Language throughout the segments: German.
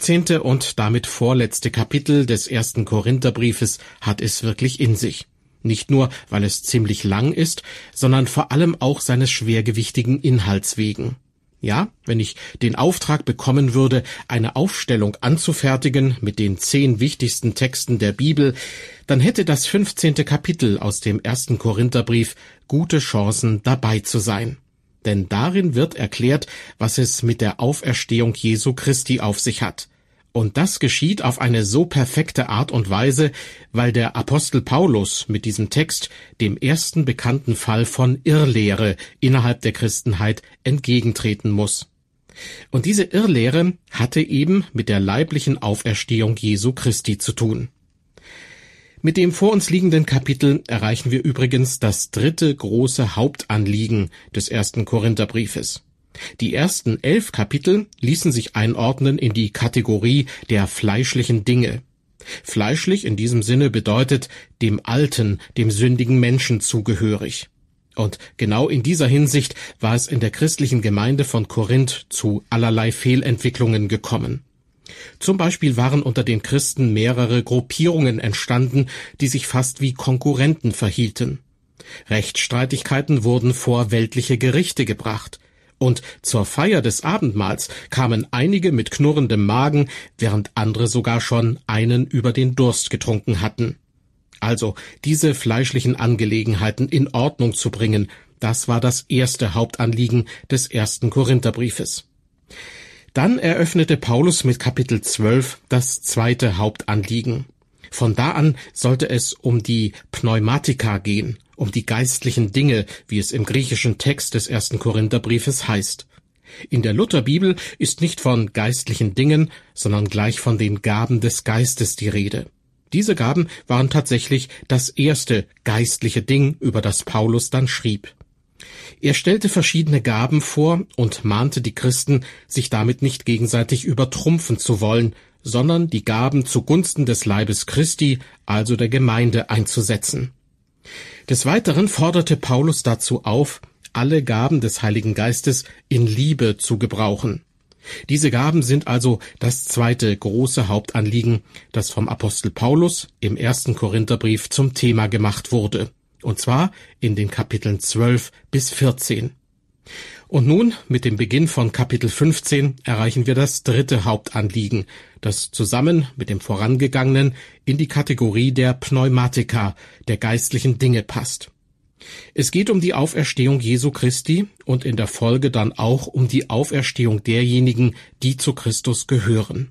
15. und damit vorletzte Kapitel des 1. Korintherbriefes hat es wirklich in sich. Nicht nur, weil es ziemlich lang ist, sondern vor allem auch seines schwergewichtigen Inhalts wegen. Ja, wenn ich den Auftrag bekommen würde, eine Aufstellung anzufertigen mit den 10 wichtigsten Texten der Bibel, dann hätte das 15. Kapitel aus dem 1. Korintherbrief gute Chancen, dabei zu sein. Denn darin wird erklärt, was es mit der Auferstehung Jesu Christi auf sich hat. Und das geschieht auf eine so perfekte Art und Weise, weil der Apostel Paulus mit diesem Text dem ersten bekannten Fall von Irrlehre innerhalb der Christenheit entgegentreten muss. Und diese Irrlehre hatte eben mit der leiblichen Auferstehung Jesu Christi zu tun. Mit dem vor uns liegenden Kapitel erreichen wir übrigens das 3. große Hauptanliegen des 1. Korintherbriefes. Die ersten 11 Kapitel ließen sich einordnen in die Kategorie der fleischlichen Dinge. Fleischlich in diesem Sinne bedeutet dem alten, dem sündigen Menschen zugehörig. Und genau in dieser Hinsicht war es in der christlichen Gemeinde von Korinth zu allerlei Fehlentwicklungen gekommen. Zum Beispiel waren unter den Christen mehrere Gruppierungen entstanden, die sich fast wie Konkurrenten verhielten. Rechtsstreitigkeiten wurden vor weltliche Gerichte gebracht. Und zur Feier des Abendmahls kamen einige mit knurrendem Magen, während andere sogar schon einen über den Durst getrunken hatten. Also, diese fleischlichen Angelegenheiten in Ordnung zu bringen, das war das erste Hauptanliegen des 1. Korintherbriefes. Dann eröffnete Paulus mit Kapitel 12 das zweite Hauptanliegen. Von da an sollte es um die Pneumatika gehen, um die geistlichen Dinge, wie es im griechischen Text des 1. Korintherbriefes heißt. In der Lutherbibel ist nicht von geistlichen Dingen, sondern gleich von den Gaben des Geistes die Rede. Diese Gaben waren tatsächlich das erste geistliche Ding, über das Paulus dann schrieb. Er stellte verschiedene Gaben vor und mahnte die Christen, sich damit nicht gegenseitig übertrumpfen zu wollen, sondern die Gaben zugunsten des Leibes Christi, also der Gemeinde, einzusetzen. Des Weiteren forderte Paulus dazu auf, alle Gaben des Heiligen Geistes in Liebe zu gebrauchen. Diese Gaben sind also das zweite große Hauptanliegen, das vom Apostel Paulus im 1. Korintherbrief zum Thema gemacht wurde, und zwar in den Kapiteln 12 bis 14. Und nun, mit dem Beginn von Kapitel 15, erreichen wir das dritte Hauptanliegen, das zusammen mit dem vorangegangenen in die Kategorie der Pneumatika, der geistlichen Dinge passt. Es geht um die Auferstehung Jesu Christi und in der Folge dann auch um die Auferstehung derjenigen, die zu Christus gehören.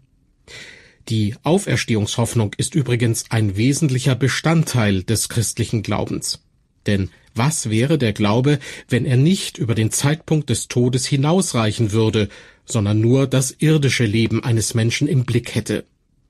Die Auferstehungshoffnung ist übrigens ein wesentlicher Bestandteil des christlichen Glaubens. Denn was wäre der Glaube, wenn er nicht über den Zeitpunkt des Todes hinausreichen würde, sondern nur das irdische Leben eines Menschen im Blick hätte?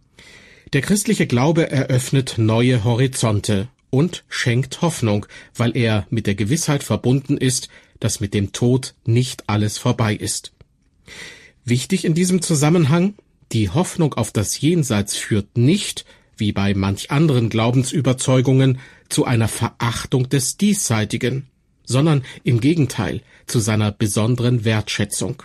Der christliche Glaube eröffnet neue Horizonte und schenkt Hoffnung, weil er mit der Gewissheit verbunden ist, dass mit dem Tod nicht alles vorbei ist. Wichtig in diesem Zusammenhang: Die Hoffnung auf das Jenseits führt nicht, wie bei manch anderen Glaubensüberzeugungen, zu einer Verachtung des Diesseitigen, sondern im Gegenteil zu seiner besonderen Wertschätzung.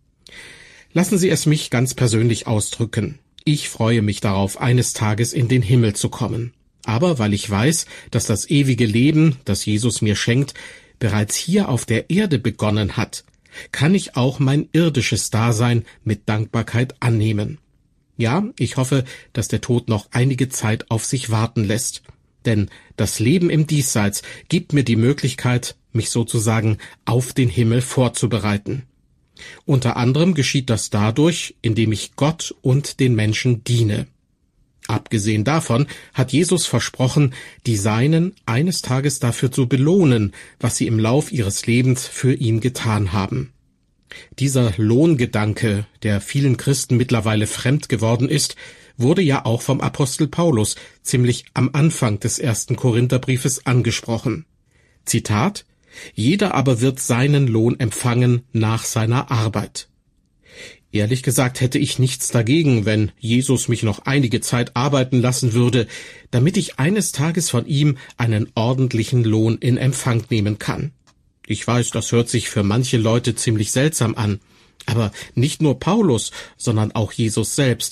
Lassen Sie es mich ganz persönlich ausdrücken. Ich freue mich darauf, eines Tages in den Himmel zu kommen. Aber weil ich weiß, dass das ewige Leben, das Jesus mir schenkt, bereits hier auf der Erde begonnen hat, kann ich auch mein irdisches Dasein mit Dankbarkeit annehmen. Ja, ich hoffe, dass der Tod noch einige Zeit auf sich warten lässt. Denn das Leben im Diesseits gibt mir die Möglichkeit, mich sozusagen auf den Himmel vorzubereiten. Unter anderem geschieht das dadurch, indem ich Gott und den Menschen diene. Abgesehen davon hat Jesus versprochen, die Seinen eines Tages dafür zu belohnen, was sie im Lauf ihres Lebens für ihn getan haben. Dieser Lohngedanke, der vielen Christen mittlerweile fremd geworden ist, wurde ja auch vom Apostel Paulus ziemlich am Anfang des 1. Korintherbriefes angesprochen. Zitat: »Jeder aber wird seinen Lohn empfangen nach seiner Arbeit.« Ehrlich gesagt hätte ich nichts dagegen, wenn Jesus mich noch einige Zeit arbeiten lassen würde, damit ich eines Tages von ihm einen ordentlichen Lohn in Empfang nehmen kann. Ich weiß, das hört sich für manche Leute ziemlich seltsam an, aber nicht nur Paulus, sondern auch Jesus selbst